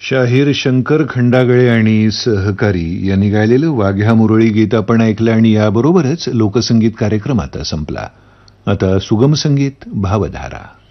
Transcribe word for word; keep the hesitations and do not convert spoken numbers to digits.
शाहीर शंकर खंडागळे आणि सहकारी यांनी गायलेलं वाघ्या मुरळी गीत आपण ऐकलं आणि याबरोबरच लोकसंगीत कार्यक्रम आता संपला. आता सुगम संगीत भावधारा.